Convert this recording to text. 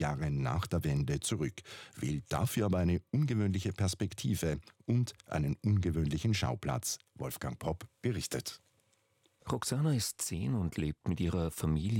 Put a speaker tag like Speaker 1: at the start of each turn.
Speaker 1: Jahre nach der Wende zurück, wählt dafür aber eine ungewöhnliche Perspektive und einen ungewöhnlichen Schauplatz. Wolfgang Popp berichtet.
Speaker 2: Roxana ist 10 und lebt mit ihrer Familie